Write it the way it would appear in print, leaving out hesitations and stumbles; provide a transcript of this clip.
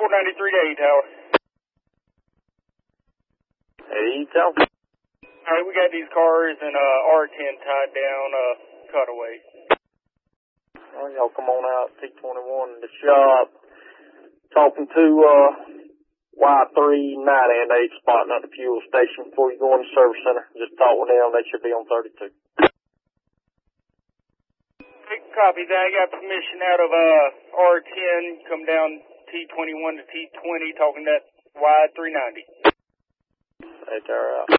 493 to A Tower. Hey, Tower. Alright, we got these cars and R10 tied down, cutaway. Well, y'all come on out, T21 in the shop. Talking to Y39 and 8 spotting at the fuel station before you go in the service center. Just talk with them, they should be on 32. Copy that. I got permission out of R10, come down T21 to T20, talking that Y390. Hey, Tower out.